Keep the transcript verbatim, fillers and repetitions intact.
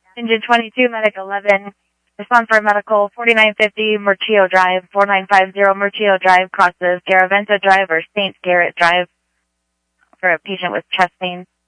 Engine twenty-two, Medic eleven. Respond for medical forty-nine fifty Murchio Drive, four nine five zero Murchio Drive, crosses Garaventa Drive or Saint Garrett Drive for a patient with chest pain.